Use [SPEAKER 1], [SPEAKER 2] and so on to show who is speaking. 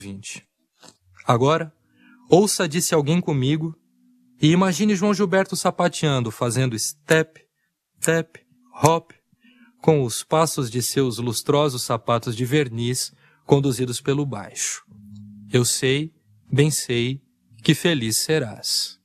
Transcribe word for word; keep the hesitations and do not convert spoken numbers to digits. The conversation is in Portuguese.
[SPEAKER 1] vinte. Agora, ouça, disse alguém comigo, e imagine João Gilberto sapateando, fazendo step, tap, hop, com os passos de seus lustrosos sapatos de verniz conduzidos pelo baixo. Eu sei, bem sei, que feliz serás.